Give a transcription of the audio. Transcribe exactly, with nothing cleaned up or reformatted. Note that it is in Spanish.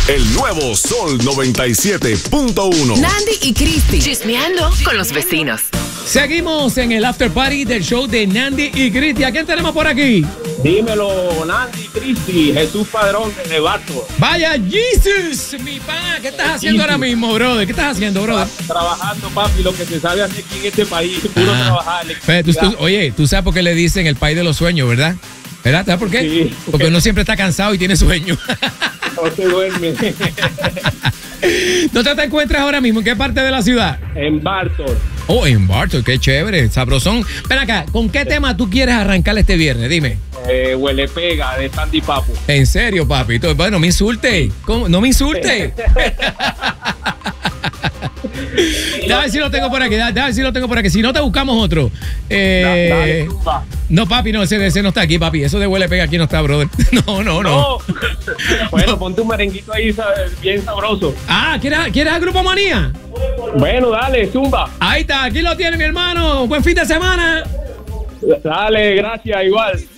El nuevo Sol noventa y siete punto uno. Nandy y Cristi. Chismeando con los vecinos. Seguimos en el after party del show de Nandy y Cristi. ¿A quién tenemos por aquí? Dímelo, Nandy, Cristi, Jesús Padrón de Barto. Vaya, Jesus, mi pana. ¿Qué estás haciendo ahora mismo, brother? ¿Qué estás haciendo, brother? Trabajando, papi, lo que se sabe hacer aquí en este país. Puro Ah. trabajar. Pero tú- tú- oye, tú sabes por qué le dicen el país de los sueños, ¿verdad? ¿Verdad? ¿Sabes por qué? Sí. Porque uno siempre está cansado y tiene sueño. No se duerme. ¿Dónde te encuentras ahora mismo? ¿En qué parte de la ciudad? En Barton. Oh, en Barton, qué chévere, sabrosón. Ven acá, ¿con qué tema tú quieres arrancar este viernes? Dime. Eh, huele pega de Sandy Papo. En serio, papi. Tú- Bueno, no me insulte. ¿Cómo? No me insulte. Déjame ver si lo tengo por aquí. Déjame ver si lo tengo por aquí. Si no, te buscamos otro. Eh, Da- dale, zumba. no, papi, no, ese, ese no está aquí, papi. Eso de huele pega aquí no está, brother. No, no, no. No. Bueno, ponte un merenguito ahí ¿sabes? Bien sabroso. Ah, ¿quieres, ¿quieres al Grupo Manía? Bueno, dale, zumba. Ahí está, aquí lo tiene mi hermano. Buen fin de semana. Dale, gracias, igual.